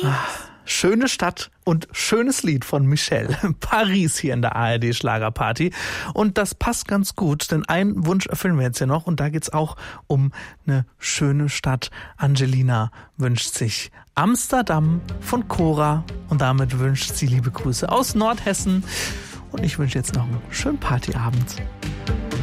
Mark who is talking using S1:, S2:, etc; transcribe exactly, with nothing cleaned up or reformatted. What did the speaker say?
S1: Schöne Stadt und schönes Lied von Michelle. Paris hier in der A R D Schlagerparty. Und das passt ganz gut, denn einen Wunsch erfüllen wir jetzt ja noch. Und da geht's auch um eine schöne Stadt. Angelina wünscht sich Amsterdam von Cora. Und damit wünscht sie liebe Grüße aus Nordhessen. Und ich wünsche jetzt noch einen schönen Partyabend.